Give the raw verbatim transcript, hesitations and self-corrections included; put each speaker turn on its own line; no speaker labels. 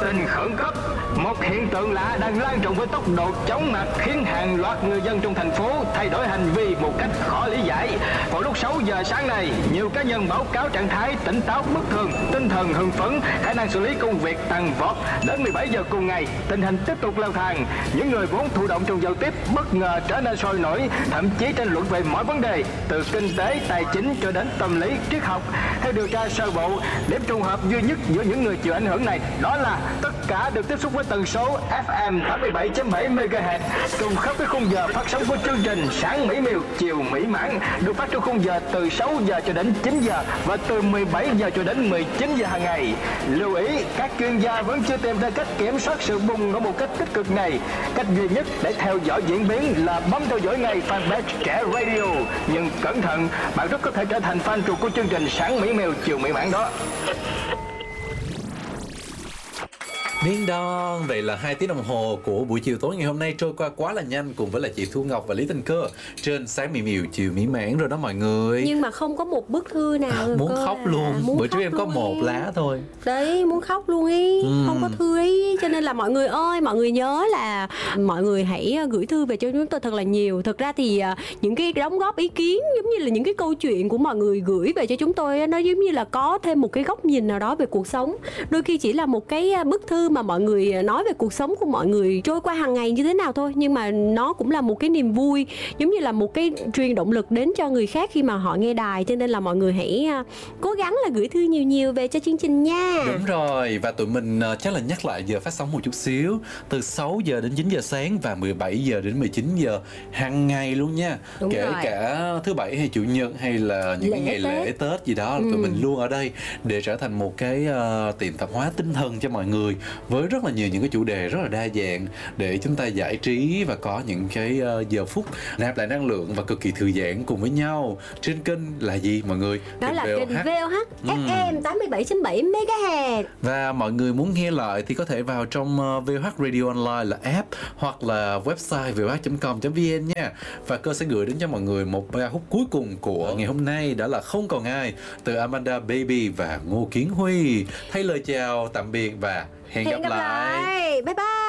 tình khẩn cấp. Một hiện tượng lạ đang lan rộng với tốc độ chóng mặt khiến hàng loạt người dân trong thành phố thay đổi hành vi một cách khó lý giải. Vào lúc sáu giờ sáng nay, nhiều cá nhân báo cáo trạng thái tỉnh táo bất thường, tinh thần hưng phấn, khả năng xử lý công việc tăng vọt. Đến mười bảy giờ cùng ngày, tình hình tiếp tục leo thang. Những người vốn thụ động trong giao tiếp bất ngờ trở nên sôi nổi, thậm chí tranh luận về mọi vấn đề, từ kinh tế, tài chính cho đến tâm lý, triết học. Theo điều tra sơ bộ, điểm trùng hợp duy nhất giữa những người chịu ảnh hưởng này đó là tất cả được tiếp xúc với tần số ép em tám mươi bảy chấm bảy mê ga héc, trùng khớp với khung giờ phát sóng của chương trình Sáng mỹ miều, chiều mỹ mãn, được phát trong khung giờ từ sáu giờ cho đến chín giờ và từ mười bảy giờ cho đến mười chín giờ hàng ngày. Lưu ý, các chuyên gia vẫn chưa tìm ra cách kiểm soát sự bùng nổ một cách tích cực này. Cách duy nhất để theo dõi diễn biến là bấm theo dõi ngay fanpage Trẻ Radio. Nhưng cẩn thận, bạn rất có thể trở thành fan trù của chương trình Sáng mỹ miều, chiều mỹ mãn đó.
Điên đon, vậy là hai tiếng đồng hồ của buổi chiều tối ngày hôm nay trôi qua quá là nhanh cùng với là chị Thu Ngọc và Lý Tình Cơ trên Sáng mỹ miều chiều mỹ mãn rồi đó mọi người.
Nhưng mà không có một bức thư nào.
À, muốn khóc à. luôn. Muốn bữa trước em có một ý. lá thôi.
Đấy, muốn khóc luôn ý, ừ. không có thư ý. Cho nên là mọi người ơi, mọi người nhớ là mọi người hãy gửi thư về cho chúng tôi thật là nhiều. Thực ra thì những cái đóng góp ý kiến giống như là những cái câu chuyện của mọi người gửi về cho chúng tôi, nó giống như là có thêm một cái góc nhìn nào đó về cuộc sống. Đôi khi chỉ là một cái bức thư mà mọi người nói về cuộc sống của mọi người trôi qua hàng ngày như thế nào thôi, nhưng mà nó cũng là một cái niềm vui, giống như là một cái truyền động lực đến cho người khác khi mà họ nghe đài. Cho nên là mọi người hãy cố gắng là gửi thư nhiều nhiều về cho chương trình nha.
Đúng rồi, và tụi mình chắc là nhắc lại giờ phát sóng một chút xíu, từ sáu giờ đến chín giờ sáng và mười bảy giờ đến mười chín giờ hàng ngày luôn nha.
Đúng
Kể
rồi.
cả thứ bảy hay chủ nhật hay là những
lễ
cái ngày
Tết.
lễ Tết gì đó,
ừ.
tụi mình luôn ở đây để trở thành một cái uh, tiệm tạp hóa tinh thần cho mọi người, với rất là nhiều những cái chủ đề rất là đa dạng để chúng ta giải trí và có những cái uh, giờ phút nạp lại năng lượng và cực kỳ thư giãn cùng với nhau. Trên kênh là gì mọi người?
Đó
kênh
là
vê o
kênh
hát.
vê o hát ép em tám mươi bảy chấm bảy mê ga héc.
Và mọi người muốn nghe lại thì có thể vào trong uh, vê o hát Radio Online là app hoặc là website vê o hát chấm com chấm vê en nha. Và Cơ sẽ gửi đến cho mọi người một ca khúc cuối cùng của ngày hôm nay, đó là Không Còn Ai từ Amanda Baby và Ngô Kiến Huy. Thay lời chào tạm biệt và hẹn,
Hẹn
gặp,
gặp
lại.
lại. Bye bye.